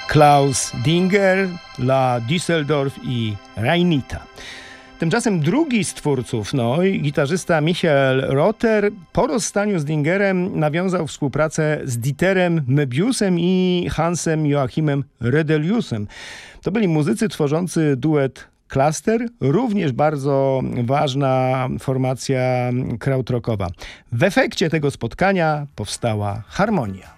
Klaus Dinger, La Düsseldorf i Rheinita. Tymczasem drugi z twórców Neu, gitarzysta Michael Rother, po rozstaniu z Dingerem nawiązał współpracę z Dieterem Möbiusem i Hansem Joachimem Redeliusem. To byli muzycy tworzący duet Cluster, również bardzo ważna formacja krautrockowa. W efekcie tego spotkania powstała harmonia.